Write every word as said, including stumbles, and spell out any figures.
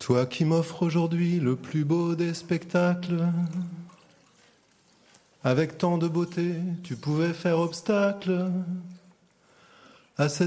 Toi qui m'offres aujourd'hui le plus beau des spectacles, avec tant de beauté, tu pouvais faire obstacle à cette